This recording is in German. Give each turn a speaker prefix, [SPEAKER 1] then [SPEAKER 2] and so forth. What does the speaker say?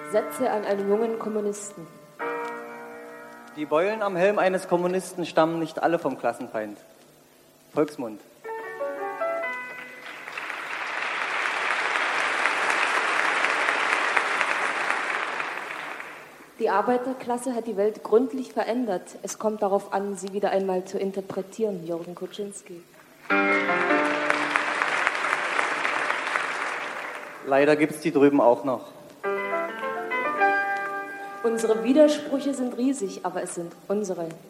[SPEAKER 1] Sätze an einen jungen Kommunisten.
[SPEAKER 2] Die Beulen am Helm eines Kommunisten stammen nicht alle vom Klassenfeind. Volksmund.
[SPEAKER 1] Die Arbeiterklasse hat die Welt gründlich verändert. Es kommt darauf an, sie wieder einmal zu interpretieren. Jürgen Kuczynski.
[SPEAKER 2] Leider gibt es die drüben auch noch.
[SPEAKER 1] Unsere Widersprüche sind riesig, aber es sind unsere.